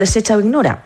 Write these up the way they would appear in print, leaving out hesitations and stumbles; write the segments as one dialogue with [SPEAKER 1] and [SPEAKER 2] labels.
[SPEAKER 1] desecha o ignora.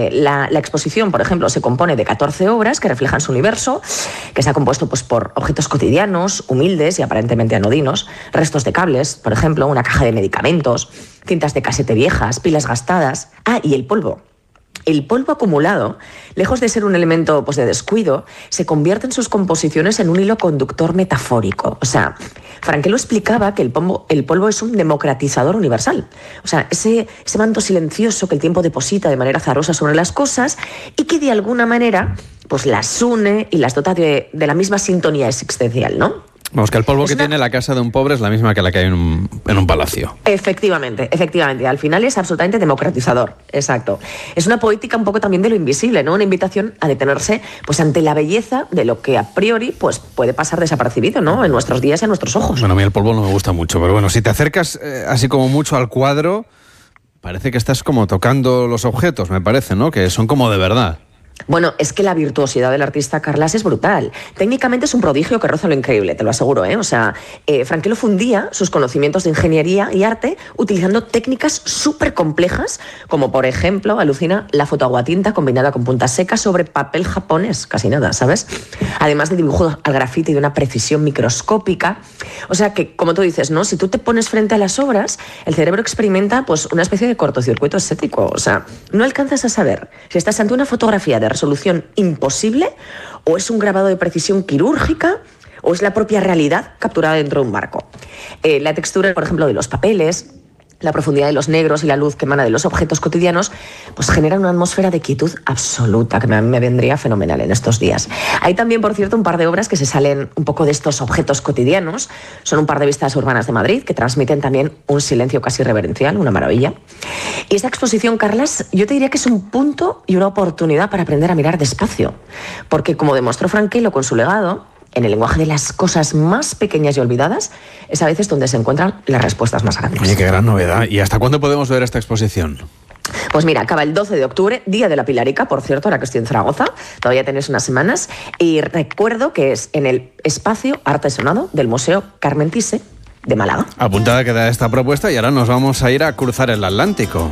[SPEAKER 1] La exposición, por ejemplo, se compone de 14 obras que reflejan su universo, que se ha compuesto pues, por objetos cotidianos, humildes y aparentemente anodinos, restos de cables, por ejemplo, una caja de medicamentos, cintas de casete viejas, pilas gastadas. Y el polvo. El polvo acumulado, lejos de ser un elemento pues, de descuido, se convierte en sus composiciones en un hilo conductor metafórico. O sea, Franquelo explicaba que el polvo es un democratizador universal. O sea, ese manto silencioso que el tiempo deposita de manera azarosa sobre las cosas y que de alguna manera pues, las une y las dota de la misma sintonía existencial, ¿no?
[SPEAKER 2] Vamos, que el polvo que tiene la casa de un pobre es la misma que la que hay en un palacio.
[SPEAKER 1] Efectivamente. Al final es absolutamente democratizador. Exacto. Es una poética un poco también de lo invisible, ¿no? Una invitación a detenerse pues ante la belleza de lo que a priori pues puede pasar desapercibido, ¿no? En nuestros días y en nuestros ojos.
[SPEAKER 2] Bueno, a mí el polvo no me gusta mucho, pero bueno, si te acercas así como mucho al cuadro, parece que estás como tocando los objetos, me parece, ¿no? Que son como de verdad.
[SPEAKER 1] Bueno, es que la virtuosidad del artista Carlas es brutal. Técnicamente es un prodigio que roza lo increíble, te lo aseguro, ¿eh? O sea, Franquelo fundía sus conocimientos de ingeniería y arte utilizando técnicas súper complejas, como por ejemplo, alucina, la fotoaguatinta combinada con punta seca sobre papel japonés, casi nada, ¿sabes? Además de dibujo al grafiti de una precisión microscópica. O sea que, como tú dices, ¿no? Si tú te pones frente a las obras, el cerebro experimenta pues una especie de cortocircuito estético. O sea, no alcanzas a saber si estás ante una fotografía de resolución imposible, o es un grabado de precisión quirúrgica, o es la propia realidad capturada dentro de un marco. La textura, por ejemplo, de los papeles, la profundidad de los negros y la luz que emana de los objetos cotidianos, pues generan una atmósfera de quietud absoluta, que me vendría fenomenal en estos días. Hay también, por cierto, un par de obras que se salen un poco de estos objetos cotidianos. Son un par de vistas urbanas de Madrid, que transmiten también un silencio casi reverencial, una maravilla. Y esta exposición, Carlas, yo te diría que es un punto y una oportunidad para aprender a mirar despacio. Porque, como demostró Franquelo con su legado, en el lenguaje de las cosas más pequeñas y olvidadas, es a veces donde se encuentran las respuestas más grandes.
[SPEAKER 2] Oye, qué gran novedad. ¿Y hasta cuándo podemos ver esta exposición?
[SPEAKER 1] Pues mira, acaba el 12 de octubre, Día de la Pilarica, por cierto, ahora que estoy en Zaragoza, todavía tenéis unas semanas, y recuerdo que es en el espacio artesanado del Museo Carmen Thysse de Málaga.
[SPEAKER 2] Apuntada queda esta propuesta y ahora nos vamos a ir a cruzar el Atlántico.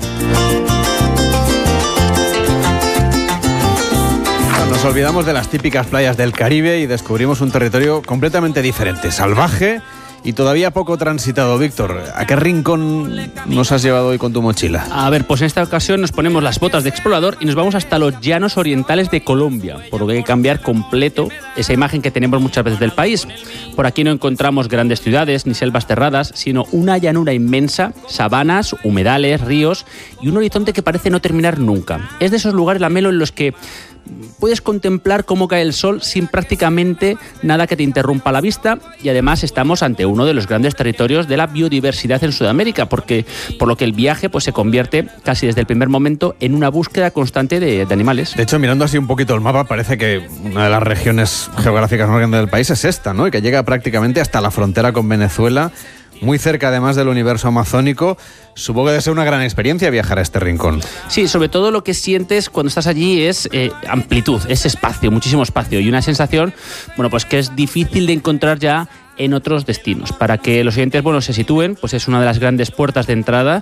[SPEAKER 2] Nos olvidamos de las típicas playas del Caribe y descubrimos un territorio completamente diferente, salvaje y todavía poco transitado. Víctor, ¿a qué rincón nos has llevado hoy con tu mochila?
[SPEAKER 3] A ver, pues en esta ocasión nos ponemos las botas de explorador y nos vamos hasta los llanos orientales de Colombia, por lo que hay que cambiar completo esa imagen que tenemos muchas veces del país. Por aquí no encontramos grandes ciudades ni selvas cerradas, sino una llanura inmensa, sabanas, humedales, ríos y un horizonte que parece no terminar nunca. Es de esos lugares, Lamelo, en los que puedes contemplar cómo cae el sol sin prácticamente nada que te interrumpa la vista, y además estamos ante uno de los grandes territorios de la biodiversidad en Sudamérica, por lo que el viaje pues se convierte casi desde el primer momento en una búsqueda constante de animales.
[SPEAKER 2] De hecho, mirando así un poquito el mapa, parece que una de las regiones geográficas más grandes del país es esta, ¿no? Y que llega prácticamente hasta la frontera con Venezuela, muy cerca además del universo amazónico. Supongo que debe ser una gran experiencia viajar a este rincón.
[SPEAKER 3] Sí, sobre todo lo que sientes cuando estás allí es amplitud, es espacio, muchísimo espacio, y una sensación, bueno, pues que es difícil de encontrar ya en otros destinos. Para que los oyentes, bueno, se sitúen, pues es una de las grandes puertas de entrada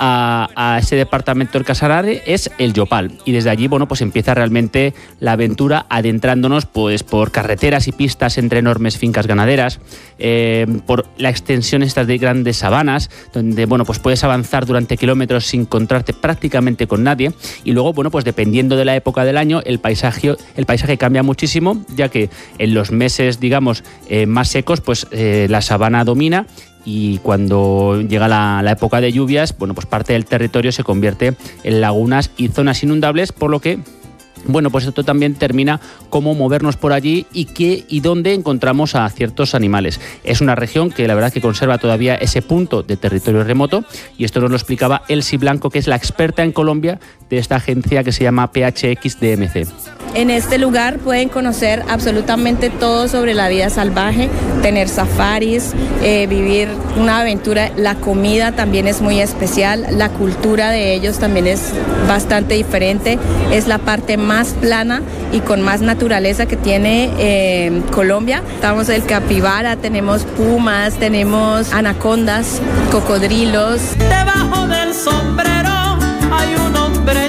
[SPEAKER 3] a ese departamento del Casanare, es el Yopal, y desde allí, bueno, pues empieza realmente la aventura, adentrándonos pues por carreteras y pistas entre enormes fincas ganaderas, por la extensión estas de grandes sabanas, donde, bueno, pues puedes avanzar durante kilómetros sin encontrarte prácticamente con nadie, y luego, bueno, pues dependiendo de la época del año, el paisaje cambia muchísimo, ya que en los meses, digamos, más secos, pues la sabana domina, y cuando llega la época de lluvias, bueno, pues parte del territorio se convierte en lagunas y zonas inundables, por lo que, bueno, pues esto también determina cómo movernos por allí y dónde encontramos a ciertos animales. Es una región que la verdad que conserva todavía ese punto de territorio remoto, y esto nos lo explicaba Elsie Blanco, que es la experta en Colombia de esta agencia que se llama PHX-DMC.
[SPEAKER 4] En este lugar pueden conocer absolutamente todo sobre la vida salvaje, tener safaris, vivir una aventura. La comida también es muy especial, la cultura de ellos también es bastante diferente. Es la parte más plana y con más naturaleza que tiene Colombia. Estamos en el capibara, tenemos pumas, tenemos anacondas, cocodrilos.
[SPEAKER 5] Debajo del sombrero hay un hombre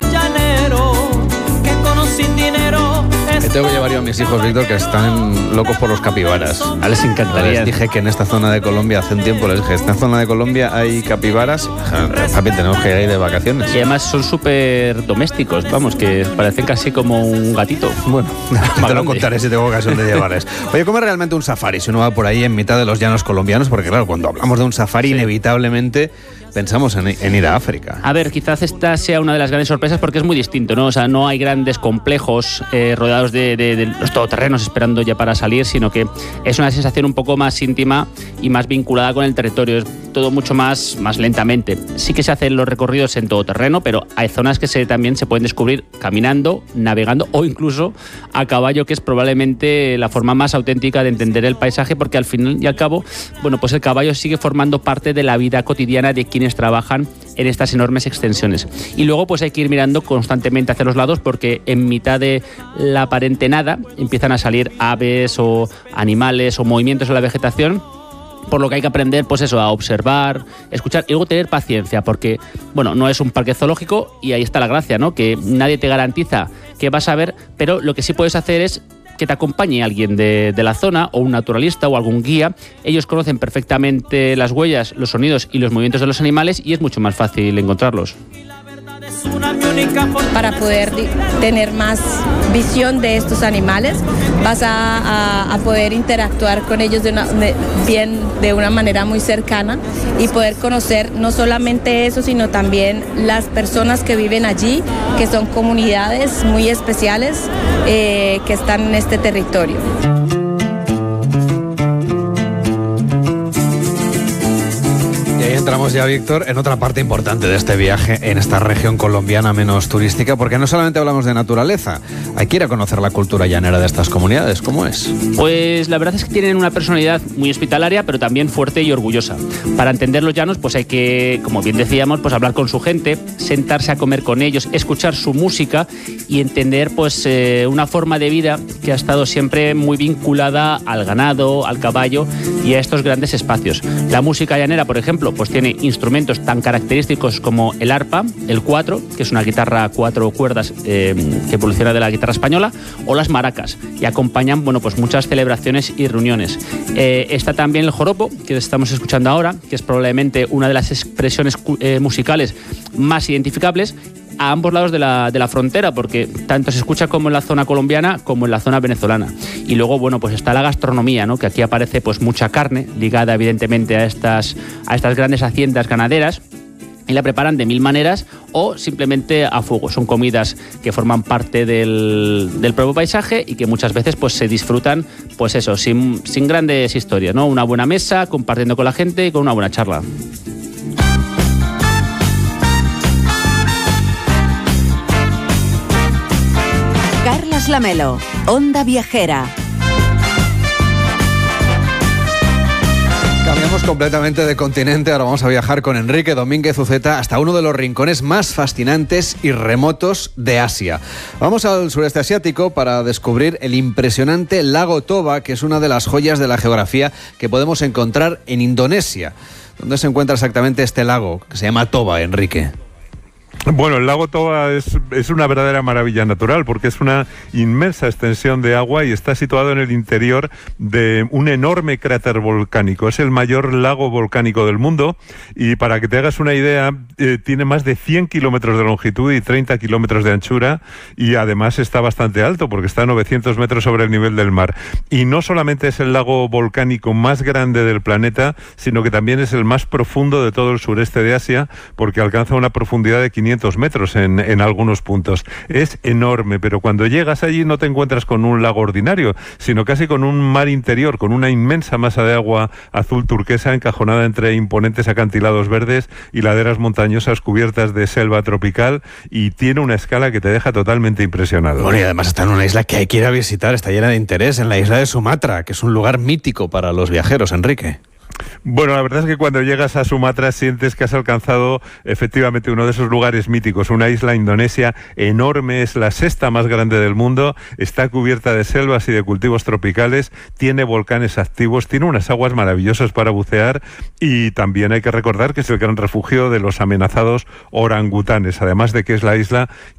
[SPEAKER 2] tengo que llevar yo a mis hijos, Víctor, que están locos por los capibaras.
[SPEAKER 3] A les encantaría.
[SPEAKER 2] Les dije que en esta zona de Colombia, hace un tiempo les dije, en esta zona de Colombia hay capibaras. Papi, tenemos que ir de vacaciones.
[SPEAKER 3] Y además son súper domésticos, vamos, que parecen casi como un gatito.
[SPEAKER 2] Bueno, te lo contaré si tengo ocasión de llevarles. Oye, ¿cómo es realmente un safari si uno va por ahí en mitad de los llanos colombianos? Porque claro, cuando hablamos de un safari, inevitablemente pensamos en ir a África.
[SPEAKER 3] A ver, quizás esta sea una de las grandes sorpresas porque es muy distinto, ¿no? O sea, no hay grandes complejos rodeados de los todoterrenos esperando ya para salir, sino que es una sensación un poco más íntima y más vinculada con el territorio. Es todo mucho más lentamente. Sí que se hacen los recorridos en todoterreno, pero hay zonas que también se pueden descubrir caminando, navegando o incluso a caballo, que es probablemente la forma más auténtica de entender el paisaje, porque al fin y al cabo, bueno, pues el caballo sigue formando parte de la vida cotidiana de quienes trabajan en estas enormes extensiones. Y luego pues hay que ir mirando constantemente hacia los lados, porque en mitad de la aparente nada empiezan a salir aves o animales o movimientos en la vegetación, por lo que hay que aprender, pues eso, a observar, escuchar y luego tener paciencia, porque, bueno, no es un parque zoológico y ahí está la gracia, ¿no? Que nadie te garantiza que vas a ver, pero lo que sí puedes hacer es que te acompañe alguien de la zona, o un naturalista o algún guía. Ellos conocen perfectamente las huellas, los sonidos y los movimientos de los animales y es mucho más fácil encontrarlos.
[SPEAKER 4] Para poder tener más visión de estos animales, vas a poder interactuar con ellos de una manera muy cercana y poder conocer no solamente eso, sino también las personas que viven allí, que son comunidades muy especiales que están en este territorio.
[SPEAKER 2] Entramos ya, Víctor, en otra parte importante de este viaje en esta región colombiana menos turística, porque no solamente hablamos de naturaleza, hay que ir a conocer la cultura llanera de estas comunidades. ¿Cómo es?
[SPEAKER 3] Pues la verdad es que tienen una personalidad muy hospitalaria, pero también fuerte y orgullosa. Para entender los llanos, pues hay que, como bien decíamos, pues hablar con su gente, sentarse a comer con ellos, escuchar su música y entender pues una forma de vida que ha estado siempre muy vinculada al ganado, al caballo y a estos grandes espacios. La música llanera, por ejemplo, pues tiene instrumentos tan característicos como el arpa, el cuatro, que es una guitarra a 4 cuerdas que evoluciona de la guitarra española, o las maracas, y acompañan, bueno, pues muchas celebraciones y reuniones. Está también el joropo, que estamos escuchando ahora, que es probablemente una de las expresiones musicales más identificables a ambos lados de la frontera, porque tanto se escucha como en la zona colombiana como en la zona venezolana. Y luego, bueno, pues está la gastronomía, ¿no? Que aquí aparece pues mucha carne, ligada evidentemente a estas grandes haciendas ganaderas, y la preparan de 1000 maneras o simplemente a fuego. Son comidas que forman parte del propio paisaje y que muchas veces pues se disfrutan, pues eso, sin grandes historias, ¿no? Una buena mesa, compartiendo con la gente y con una buena charla.
[SPEAKER 5] Carlas Lamelo, Onda Viajera.
[SPEAKER 2] Cambiamos completamente de continente, ahora vamos a viajar con Enrique Domínguez Uceta hasta uno de los rincones más fascinantes y remotos de Asia. Vamos al sureste asiático para descubrir el impresionante lago Toba, que es una de las joyas de la geografía que podemos encontrar en Indonesia. ¿Dónde se encuentra exactamente este lago, que se llama Toba, Enrique?
[SPEAKER 6] Bueno, el lago Toba es una verdadera maravilla natural porque es una inmensa extensión de agua y está situado en el interior de un enorme cráter volcánico. Es el mayor lago volcánico del mundo y para que te hagas una idea, tiene más de 100 kilómetros de longitud y 30 kilómetros de anchura y además está bastante alto porque está a 900 metros sobre el nivel del mar. Y no solamente es el lago volcánico más grande del planeta, sino que también es el más profundo de todo el sureste de Asia porque alcanza una profundidad de 500 metros en algunos puntos. Es enorme, pero cuando llegas allí no te encuentras con un lago ordinario, sino casi con un mar interior, con una inmensa masa de agua azul turquesa encajonada entre imponentes acantilados verdes y laderas montañosas cubiertas de selva tropical, y tiene una escala que te deja totalmente impresionado.
[SPEAKER 2] Bueno, y además está en una isla que hay que ir a visitar, está llena de interés, en la isla de Sumatra, que es un lugar mítico para los viajeros, Enrique.
[SPEAKER 6] Bueno, la verdad es que cuando llegas a Sumatra sientes que has alcanzado efectivamente uno de esos lugares míticos, una isla indonesia enorme, es la sexta más grande del mundo, está cubierta de selvas y de cultivos tropicales, tiene volcanes activos, tiene unas aguas maravillosas para bucear y también hay que recordar que es el gran refugio de los amenazados orangutanes, además de que es la isla